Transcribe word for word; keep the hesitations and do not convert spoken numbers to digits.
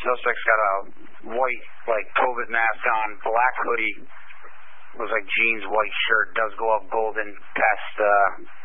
Suspect's got a white, like, COVID mask on, black hoodie, looks like jeans, white shirt, does go up golden past, uh,